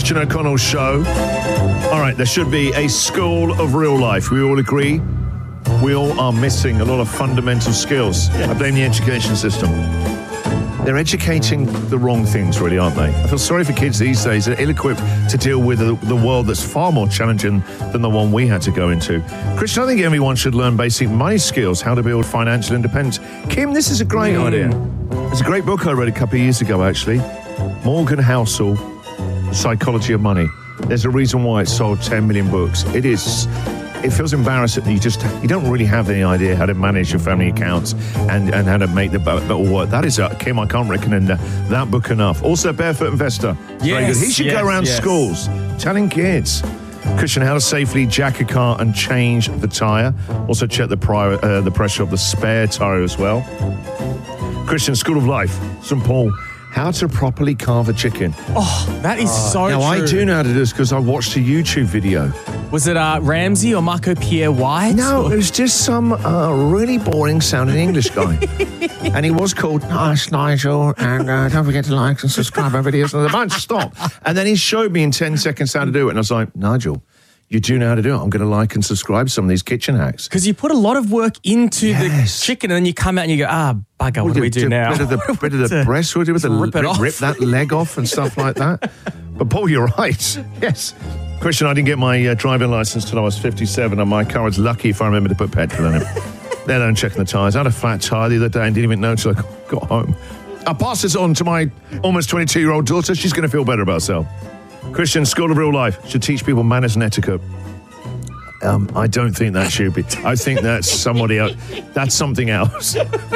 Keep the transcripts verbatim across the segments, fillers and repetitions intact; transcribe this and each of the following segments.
Christian O'Connell's show. All right, there should be a school of real life. We all agree we all are missing a lot of fundamental skills. I blame the education system. They're educating the wrong things, really, aren't they? I feel sorry for kids these days. They're ill-equipped to deal with the, the world that's far more challenging than the one we had to go into. Christian, I think everyone should learn basic money skills, how to build financial independence. Kim, this is a great mm. idea. It's a great book I read a couple of years ago, actually. Morgan Housel, The Psychology of Money. There's a reason why it sold ten million books. It is... It feels embarrassing that you just, you don't really have any idea how to manage your family accounts and, and how to make the that all work. That is, uh, Kim, I can't recommend uh, that book enough. Also, Barefoot Investor. Yes, very good. He should yes, go around yes. schools telling kids, Christian, how to safely jack a car and change the tyre. Also, check the, pri- uh, the pressure of the spare tyre as well. Christian, School of Life, Saint Paul. How to properly carve a chicken. Oh, that is uh, so now, true. Now, I do know how to do this because I watched a YouTube video. Was it uh, Ramsey or Marco Pierre White? No, or? it was just some uh, really boring sounding English guy. And he was called Nice Nigel, and uh, don't forget to like and subscribe our videos. And the bunch, stop. And then he showed me in ten seconds how to do it. And I was like, Nigel, you do know how to do it. I'm going to like and subscribe some of these kitchen hacks. Because you put a lot of work into yes. the chicken and then you come out and you go, ah, bugger, what we'll do we do, do now? Bit of the, bit of the breast, we'll do with the rip, it rip, off. rip that leg off and stuff like that. But Paul, you're right. Yes. Christian, I didn't get my uh, driving license till I was fifty-seven, and my car was lucky if I remember to put petrol in it. Let alone checking the tyres. I had a flat tyre the other day and didn't even know until I got home. I'll pass this on to my almost twenty-two-year-old daughter. She's going to feel better about herself. Christian, School of Real Life should teach people manners and etiquette. Um, I don't think that should be. I think that's somebody else. That's something else.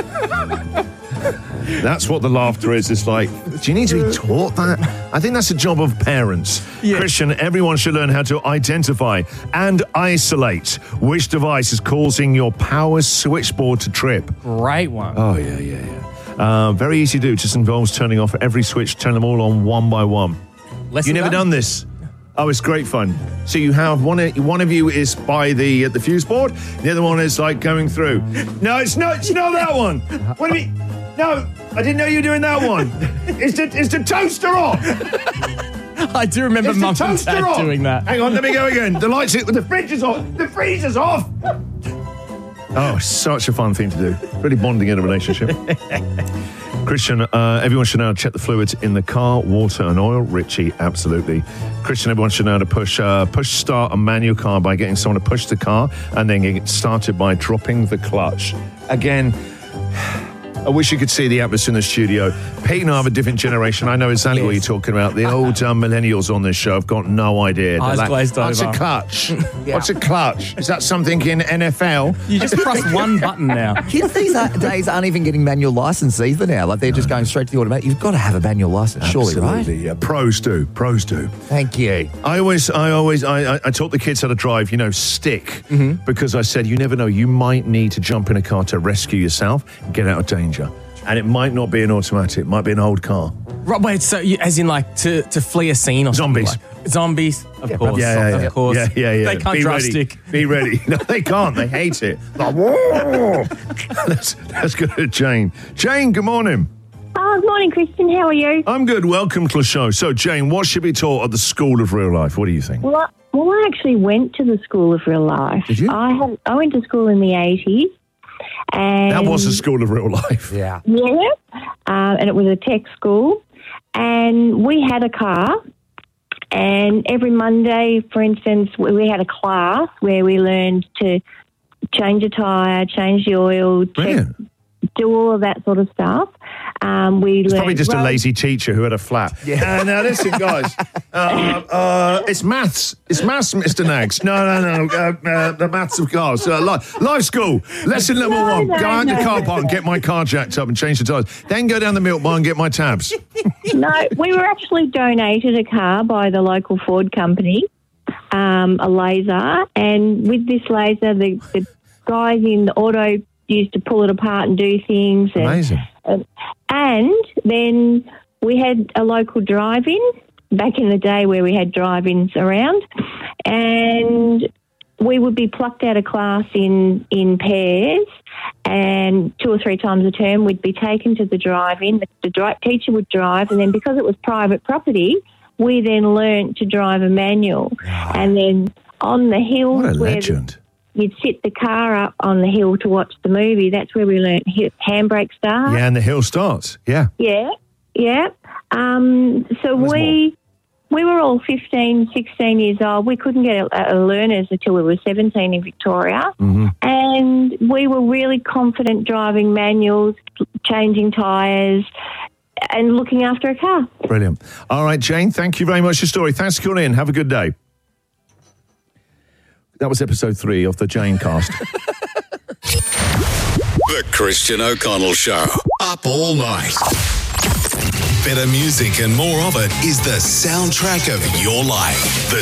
That's what the laughter is. It's like, do you need to be taught that? I think that's a job of parents. Yeah. Christian, everyone should learn how to identify and isolate which device is causing your power switchboard to trip. Great one. Oh, yeah, yeah, yeah. Uh, very easy to do. It just involves turning off every switch, turn them all on one by one. You've never done this? Oh, it's great fun. So you have one. One of you is by the uh, the fuse board. The other one is like going through. No, it's not. It's not that one. What do you mean? No, I didn't know you were doing that one. Is the is the toaster off? I do remember is Mum and Dad off? doing that. Hang on, let me go again. The lights. The fridge is off. The freezer's off. Oh, such a fun thing to do. Really bonding in a relationship. Christian, uh, everyone should know how to check the fluids in the car, water and oil. Richie, absolutely. Christian, everyone should know how to push uh, push start a manual car by getting someone to push the car and then get started by dropping the clutch. Again, I wish you could see the atmosphere in the studio. Pete and I have a different generation. I know exactly yes. what you're talking about. The old um, millennials on this show have got no idea. Eyes like, glazed What's over. a clutch? yeah. What's a clutch? Is that something in N F L? You just press one button now. Kids these days aren't even getting manual license either now. Like they're just going straight to the automatic. You've got to have a manual license, surely, right? Absolutely, yeah. Pros do. Pros do. Thank you. I always, I always, I, I, I taught the kids how to drive, you know, stick, mm-hmm. because I said, you never know, you might need to jump in a car to rescue yourself and get out of danger. And it might not be an automatic, it might be an old car. Right, wait, so you, as in like to, to flee a scene or Zombies. something? Like, zombies, of yeah, course. Yeah, yeah, yeah. Of course. Yeah, yeah, yeah. They can't Be drive ready. stick. Be ready. No, they can't. They hate it. Like, whoa! Let's, let's go to Jane. Jane, good morning. Oh, good morning, Christian. How are you? I'm good. Welcome to the show. So, Jane, what should be taught at the School of Real Life? What do you think? Well, I, well, I actually went to the School of Real Life. Did you? I, had, I went to school in the eighties. And that was a School of Real Life. Yeah. Yeah. Um, and it was a tech school. And we had a car. And every Monday, for instance, we had a class where we learned to change a tyre, change the oil, check, do all of that sort of stuff. Um, we it's learned probably just road- a lazy teacher who had a flat. Yeah. Uh, now, listen, guys. uh, uh, it's maths. It's maths, Mister Nags. No, no, no. Uh, uh, the maths of cars. Uh, life, life school. Lesson number No, one. no, go out no, the car no, park and no. get my car jacked up and change the tyres. Then go down the milk bar and get my tabs. No, we were actually donated a car by the local Ford company, um, a laser. And with this laser, the, the guys in the auto used to pull it apart and do things. And, Amazing. And, and then we had a local drive-in back in the day where we had drive-ins around, and we would be plucked out of class in, in pairs, and two or three times a term we'd be taken to the drive-in. The, the dri- teacher would drive, and then because it was private property, we then learnt to drive a manual. And then on the hill What a where the, legend. you'd sit the car up on the hill to watch the movie, that's where we learnt hi- handbrake start. Yeah, and the hill starts. Yeah. Yeah, yeah. Um, so There's we we were all fifteen, sixteen years old. We couldn't get a, a learners until we were seventeen in Victoria. Mm-hmm. And we were really confident driving manuals, changing tyres and looking after a car. Brilliant. All right, Jane, thank you very much for your story. Thanks for calling in. Have a good day. That was episode three of the Jane cast. The Christian O'Connell Show. Up all night. Better music and more of it is the soundtrack of your life. The